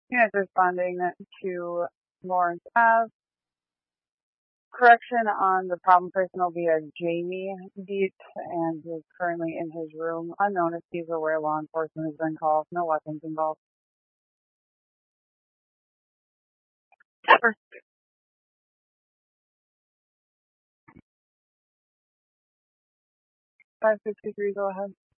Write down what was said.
He is responding to Lawrence Ave. Correction on the problem person will be a Jamie Beat, and is currently in his room. Unknown if he's aware law enforcement has been called. No weapons involved. 563, go ahead.